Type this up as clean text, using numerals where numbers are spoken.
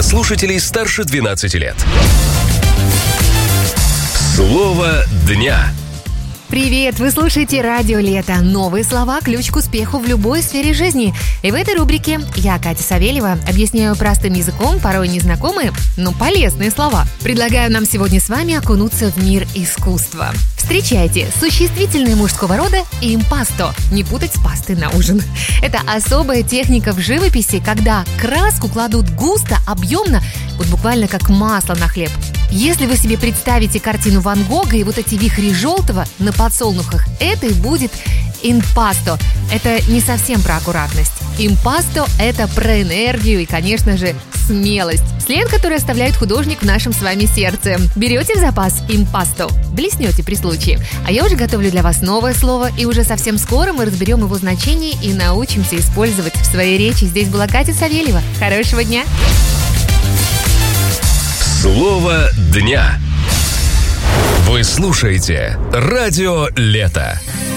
для слушателей старше 12 лет. Слово дня. Привет! Вы слушаете «Радио Лето». Новые слова – ключ к успеху в любой сфере жизни. И в этой рубрике я, Катя Савельева, объясняю простым языком, порой незнакомые, но полезные слова. Предлагаю нам сегодня с вами окунуться в мир искусства. Встречайте, существительные мужского рода импасто. Не путать с пастой на ужин. Это особая техника в живописи, когда краску кладут густо, объемно, вот буквально как масло на хлеб. Если вы себе представите картину Ван Гога и вот эти вихри желтого на подсолнухах, это и будет импасто. Это не совсем про аккуратность. Импасто – это про энергию и, конечно же, смелость. След, который оставляет художник в нашем с вами сердце. Берете в запас импасто, блеснете при случае. А я уже готовлю для вас новое слово, и уже совсем скоро мы разберем его значение и научимся использовать в своей речи. Здесь была Катя Савельева. Хорошего дня! Слово дня. Вы слушаете «Радио Лето».